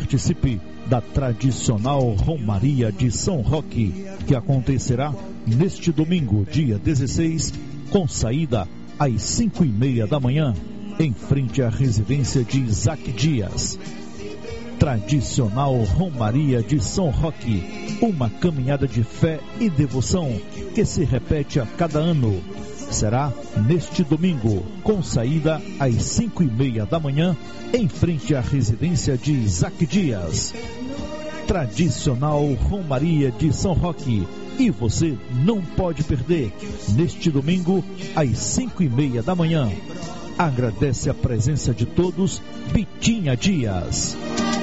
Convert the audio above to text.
participe da tradicional Romaria de São Roque, que acontecerá neste domingo, dia 16, com saída às 5:30 da manhã, em frente à residência de Isaac Dias. Tradicional Romaria de São Roque, uma caminhada de fé e devoção que se repete a cada ano. Será neste domingo, com saída às 5:30 da manhã, em frente à residência de Isaac Dias. Tradicional Romaria de São Roque, e você não pode perder, neste domingo, às 5:30 da manhã. Agradece a presença de todos, Bitinha Dias.